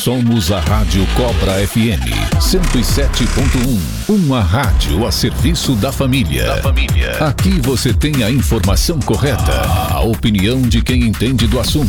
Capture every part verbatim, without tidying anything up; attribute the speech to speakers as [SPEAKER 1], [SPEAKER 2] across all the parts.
[SPEAKER 1] Somos a Rádio Cobra F M cento e sete ponto um, uma rádio a serviço da família. Da família. Aqui você tem a informação correta, a opinião de quem entende do assunto.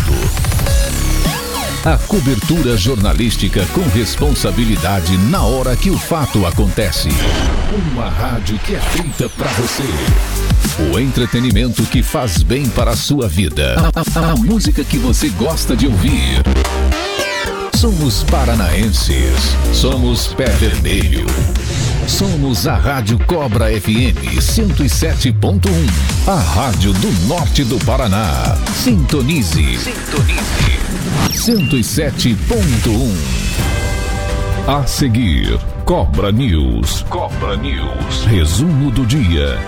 [SPEAKER 1] A cobertura jornalística com responsabilidade na hora que o fato acontece. Uma rádio que é feita pra você. O entretenimento que faz bem para a sua vida. A, a, a música que você gosta de ouvir. Somos paranaenses. Somos Pé Vermelho. Somos a Rádio Cobra F M cento e sete ponto um. A rádio do norte do Paraná. Sintonize. Sintonize. cento e sete ponto um. A seguir, Cobra News. Cobra News. Resumo do dia.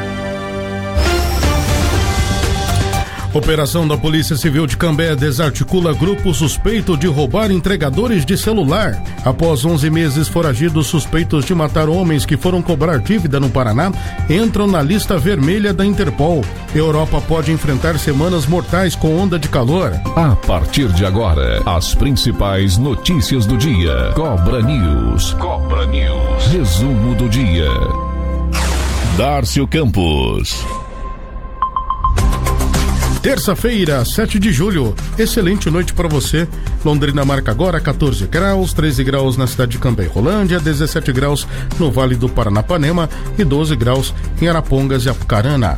[SPEAKER 2] Operação da Polícia Civil de Cambé desarticula grupo suspeito de roubar entregadores de celular. Após onze meses foragidos suspeitos de matar homens que foram cobrar dívida no Paraná, entram na lista vermelha da Interpol. Europa pode enfrentar semanas mortais com onda de calor.
[SPEAKER 1] A partir de agora, as principais notícias do dia. Cobra News. Cobra News. Resumo do dia. Dárcio Campos.
[SPEAKER 2] Terça-feira, sete de julho. Excelente noite para você. Londrina marca agora quatorze graus, treze graus na cidade de Cambé e Rolândia, dezessete graus no Vale do Paranapanema e doze graus em Arapongas e Apucarana.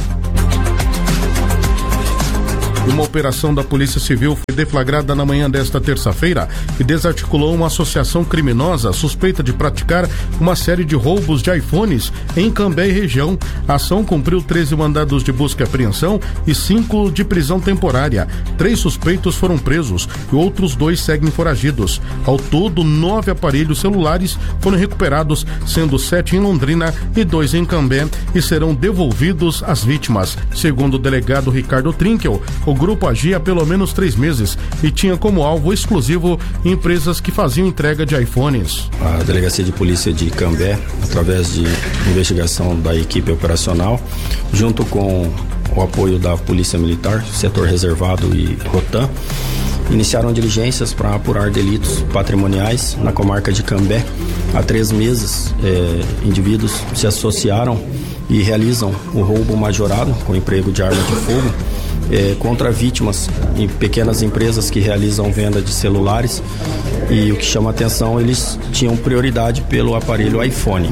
[SPEAKER 2] Uma operação da Polícia Civil foi deflagrada na manhã desta terça-feira e desarticulou uma associação criminosa suspeita de praticar uma série de roubos de iPhones em Cambé e região. A ação cumpriu treze mandados de busca e apreensão e cinco de prisão temporária. Três suspeitos foram presos e outros dois seguem foragidos. Ao todo, nove aparelhos celulares foram recuperados, sendo sete em Londrina e dois em Cambé, e serão devolvidos às vítimas. Segundo o delegado Ricardo Trinkel, o grupo agia há pelo menos três meses e tinha como alvo exclusivo empresas que faziam entrega de iPhones.
[SPEAKER 3] A Delegacia de Polícia de Cambé, através de investigação da equipe operacional, junto com o apoio da Polícia Militar, Setor Reservado e Rotan, iniciaram diligências para apurar delitos patrimoniais na comarca de Cambé. Há três meses, eh, indivíduos se associaram e realizam o roubo majorado com emprego de arma de fogo É, contra vítimas em pequenas empresas que realizam venda de celulares, e o que chama atenção, eles tinham prioridade pelo aparelho iPhone.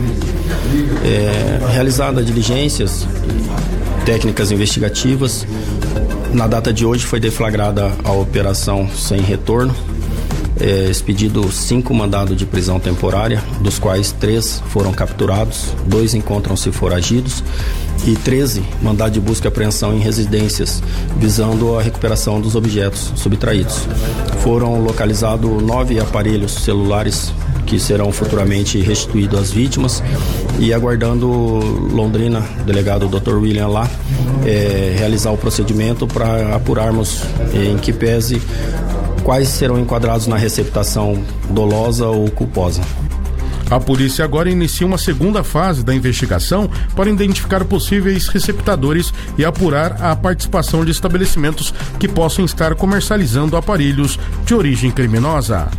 [SPEAKER 3] É, realizada diligências técnicas investigativas, na data de hoje foi deflagrada a operação Sem Retorno. É, expedido cinco mandados de prisão temporária, dos quais três foram capturados, dois encontram-se foragidos, e treze mandados de busca e apreensão em residências, visando a recuperação dos objetos subtraídos. Foram localizados nove aparelhos celulares que serão futuramente restituídos às vítimas, e aguardando Londrina, delegado doutor William lá, é, realizar o procedimento para apurarmos em que pese quais serão enquadrados na receptação dolosa ou culposa.
[SPEAKER 2] A polícia agora inicia uma segunda fase da investigação para identificar possíveis receptadores e apurar a participação de estabelecimentos que possam estar comercializando aparelhos de origem criminosa.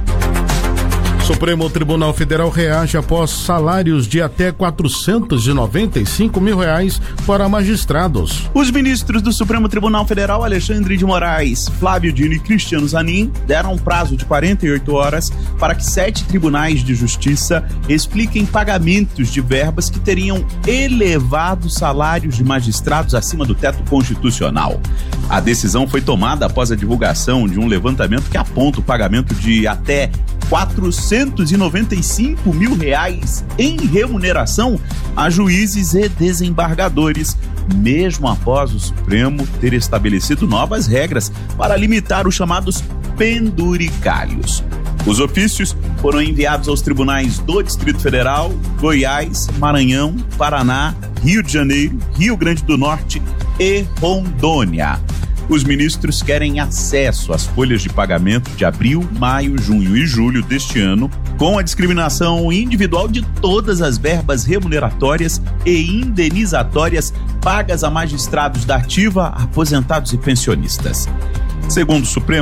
[SPEAKER 2] Supremo Tribunal Federal reage após salários de até quatrocentos e noventa e cinco mil reais para magistrados.
[SPEAKER 4] Os ministros do Supremo Tribunal Federal, Alexandre de Moraes, Flávio Dino e Cristiano Zanin, deram um prazo de quarenta e oito horas para que sete tribunais de justiça expliquem pagamentos de verbas que teriam elevado salários de magistrados acima do teto constitucional. A decisão foi tomada após a divulgação de um levantamento que aponta o pagamento de até quatrocentos e noventa e cinco mil reais em remuneração a juízes e desembargadores, mesmo após o Supremo ter estabelecido novas regras para limitar os chamados penduricalhos. Os ofícios foram enviados aos tribunais do Distrito Federal, Goiás, Maranhão, Paraná, Rio de Janeiro, Rio Grande do Norte e Rondônia. Os ministros querem acesso às folhas de pagamento de abril, maio, junho e julho deste ano, com a discriminação individual de todas as verbas remuneratórias e indenizatórias pagas a magistrados da ativa, aposentados e pensionistas. Segundo o Supremo,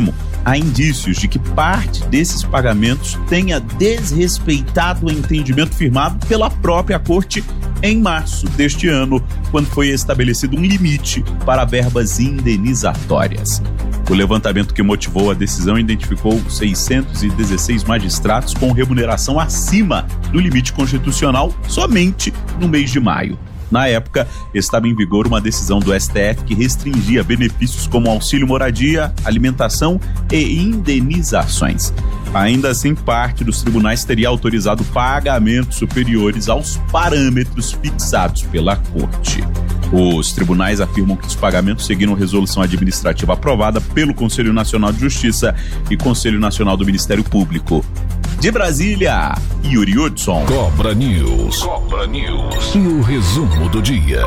[SPEAKER 4] há indícios de que parte desses pagamentos tenha desrespeitado o entendimento firmado pela própria Corte em março deste ano, quando foi estabelecido um limite para verbas indenizatórias. O levantamento que motivou a decisão identificou seiscentos e dezesseis magistrados com remuneração acima do limite constitucional somente no mês de maio. Na época, estava em vigor uma decisão do S T F que restringia benefícios como auxílio moradia, alimentação e indenizações. Ainda assim, parte dos tribunais teria autorizado pagamentos superiores aos parâmetros fixados pela Corte. Os tribunais afirmam que os pagamentos seguiram resolução administrativa aprovada pelo Conselho Nacional de Justiça e Conselho Nacional do Ministério Público. De Brasília, Yuri Hudson.
[SPEAKER 1] Cobra News. Cobra News. E o resumo do dia.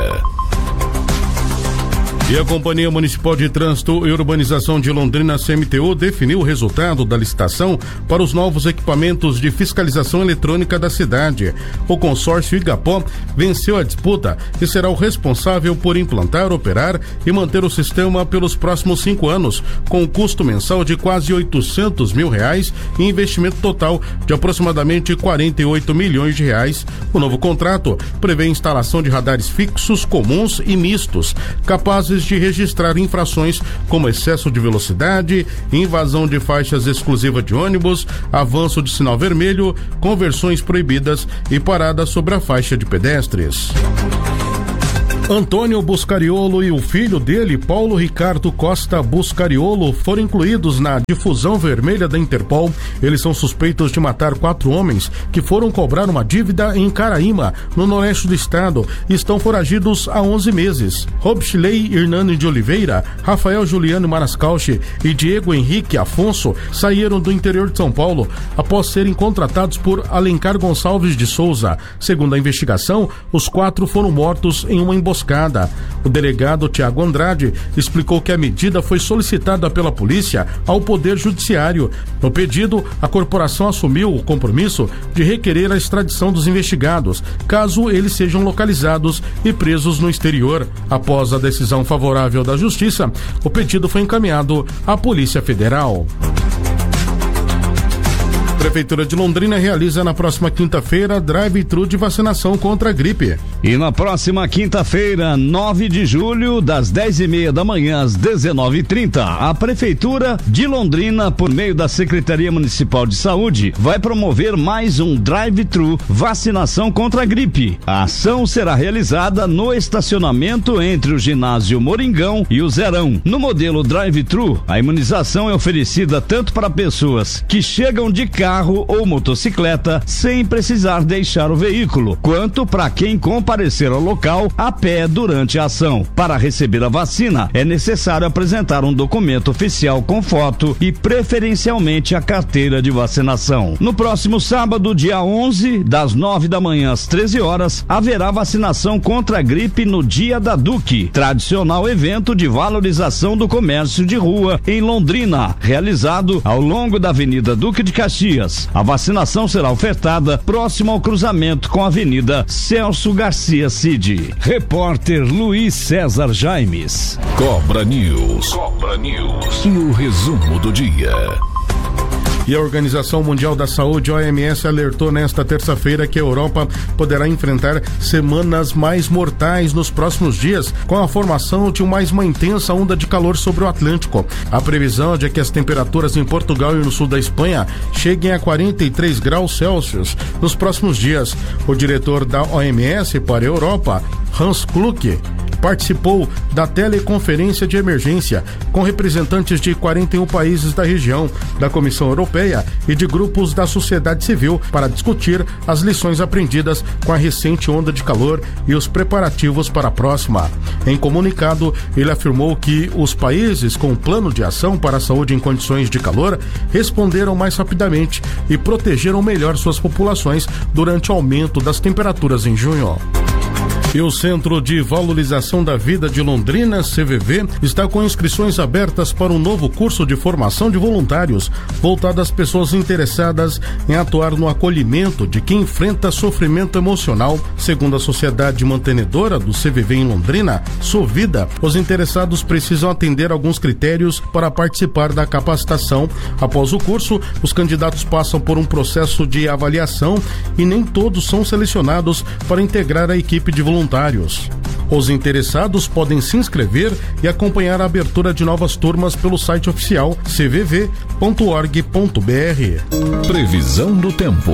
[SPEAKER 2] E a Companhia Municipal de Trânsito e Urbanização de Londrina, C M T U, definiu o resultado da licitação para os novos equipamentos de fiscalização eletrônica da cidade. O consórcio Igapó venceu a disputa e será o responsável por implantar, operar e manter o sistema pelos próximos cinco anos, com um custo mensal de quase oitocentos mil reais e investimento total de aproximadamente quarenta e oito milhões de reais. O novo contrato prevê a instalação de radares fixos, comuns e mistos, capazes de registrar infrações como excesso de velocidade, invasão de faixas exclusivas de ônibus, avanço de sinal vermelho, conversões proibidas e paradas sobre a faixa de pedestres. Antônio Buscariolo e o filho dele, Paulo Ricardo Costa Buscariolo, foram incluídos na difusão vermelha da Interpol. Eles são suspeitos de matar quatro homens que foram cobrar uma dívida em Caraíma, no noroeste do estado, e estão foragidos há onze meses. Robsley Hernani de Oliveira, Rafael Juliano Marascalchi e Diego Henrique Afonso saíram do interior de São Paulo após serem contratados por Alencar Gonçalves de Souza. Segundo a investigação, os quatro foram mortos em uma emboscada. O delegado Tiago Andrade explicou que a medida foi solicitada pela polícia ao Poder Judiciário. No pedido, a corporação assumiu o compromisso de requerer a extradição dos investigados, caso eles sejam localizados e presos no exterior. Após a decisão favorável da Justiça, o pedido foi encaminhado à Polícia Federal. Prefeitura de Londrina realiza na próxima quinta-feira drive-thru de vacinação contra a gripe.
[SPEAKER 5] E na próxima quinta-feira, nove de julho, das dez e meia da manhã às dezenove e trinta, a Prefeitura de Londrina, por meio da Secretaria Municipal de Saúde, vai promover mais um drive-thru vacinação contra a gripe. A ação será realizada no estacionamento entre o ginásio Moringão e o Zerão. No modelo drive-thru, a imunização é oferecida tanto para pessoas que chegam de carro carro ou motocicleta sem precisar deixar o veículo, quanto para quem comparecer ao local a pé durante a ação. Para receber a vacina, é necessário apresentar um documento oficial com foto e preferencialmente a carteira de vacinação. No próximo sábado, dia onze, das nove da manhã às treze horas, haverá vacinação contra a gripe no Dia da Duque, tradicional evento de valorização do comércio de rua em Londrina, realizado ao longo da Avenida Duque de Caxias. A vacinação será ofertada próximo ao cruzamento com a Avenida Celso Garcia Cid. Repórter Luiz César Jaimes.
[SPEAKER 1] Cobra News. Cobra News. E o resumo do dia.
[SPEAKER 2] E a Organização Mundial da Saúde, O M S, alertou nesta terça-feira que a Europa poderá enfrentar semanas mais mortais nos próximos dias, com a formação de mais uma intensa onda de calor sobre o Atlântico. A previsão é de que as temperaturas em Portugal e no sul da Espanha cheguem a quarenta e três graus Celsius nos próximos dias. O diretor da O M S para a Europa, Hans Kluge, participou da teleconferência de emergência com representantes de quarenta e um países da região, da Comissão Europeia e de grupos da sociedade civil para discutir as lições aprendidas com a recente onda de calor e os preparativos para a próxima. Em comunicado, ele afirmou que os países com plano de ação para a saúde em condições de calor responderam mais rapidamente e protegeram melhor suas populações durante o aumento das temperaturas em junho. E o Centro de Valorização da Vida de Londrina, C V V, está com inscrições abertas para um novo curso de formação de voluntários, voltado às pessoas interessadas em atuar no acolhimento de quem enfrenta sofrimento emocional. Segundo a Sociedade Mantenedora do C V V em Londrina, Sovida, os interessados precisam atender alguns critérios para participar da capacitação. Após o curso, os candidatos passam por um processo de avaliação e nem todos são selecionados para integrar a equipe de voluntários. Voluntários. Os interessados podem se inscrever e acompanhar a abertura de novas turmas pelo site oficial c v v ponto org ponto b r.
[SPEAKER 1] Previsão do tempo.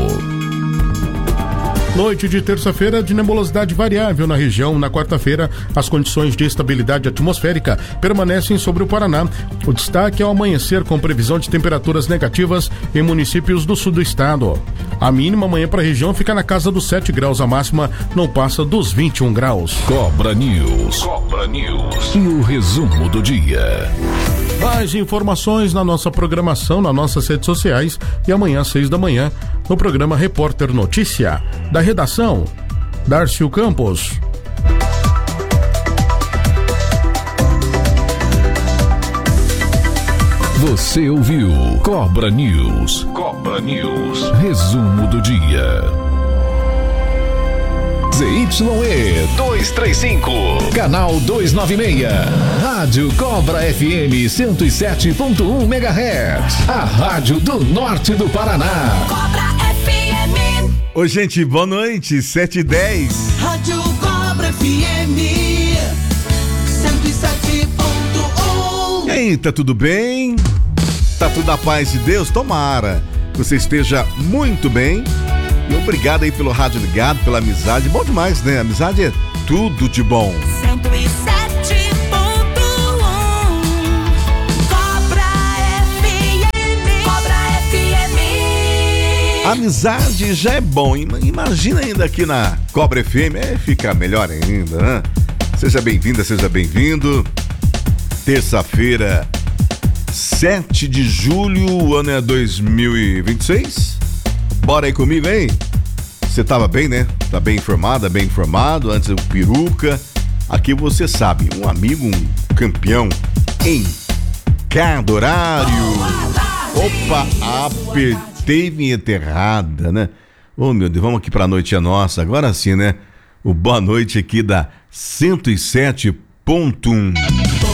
[SPEAKER 2] Noite de terça-feira de nebulosidade variável na região. Na quarta-feira, as condições de estabilidade atmosférica permanecem sobre o Paraná. O destaque é o amanhecer com previsão de temperaturas negativas em municípios do sul do estado. A mínima amanhã para a região fica na casa dos sete graus, a máxima não passa dos vinte e um graus.
[SPEAKER 1] Cobra News. Cobra News. E o resumo do dia.
[SPEAKER 2] Mais informações na nossa programação, nas nossas redes sociais e amanhã às seis da manhã no programa Repórter Notícia. Da redação, Darcio Campos.
[SPEAKER 1] Você ouviu Cobra News. Cobra News. Resumo do dia. Z Y E duzentos e trinta e cinco, canal duzentos e noventa e seis, Rádio Cobra F M cento e sete ponto um megahertz, a rádio do norte do Paraná.
[SPEAKER 6] Cobra F M.
[SPEAKER 7] Oi, gente, boa noite, sete e dez.
[SPEAKER 6] Rádio Cobra F M cento e sete ponto um.
[SPEAKER 7] E aí, tá tudo bem? Tá tudo na paz de Deus? Tomara que você esteja muito bem. E obrigado aí pelo rádio ligado, pela amizade. Bom demais, né? Amizade é tudo de bom.
[SPEAKER 6] cento e sete ponto um Cobra F M. Cobra F M.
[SPEAKER 7] Amizade já é bom. Imagina ainda aqui na Cobra F M. É, fica melhor ainda, né? Seja bem-vinda, seja bem-vindo. Terça-feira, sete de julho, o ano é dois mil e vinte e seis. Bora aí comigo, hein? Você tava bem, né? Tá bem informada, bem informado. Antes o Peruca. Aqui você sabe, um amigo, um campeão em cada horário. Opa, apertei vinheta errada, né? Ô, meu Deus, vamos aqui pra noite é nossa. Agora sim, né? O boa noite aqui da cento e sete ponto um.